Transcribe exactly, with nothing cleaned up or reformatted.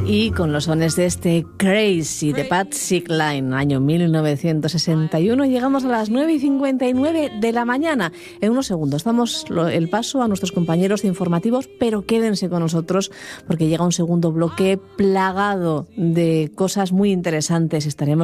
Y con los sones de este Crazy de Patsy Cline, año mil novecientos sesenta y uno, llegamos a las nueve y cincuenta y nueve de la mañana. En unos segundos damos el paso a nuestros compañeros informativos, pero quédense con nosotros porque llega un segundo bloque plagado de cosas muy interesantes. Estaremos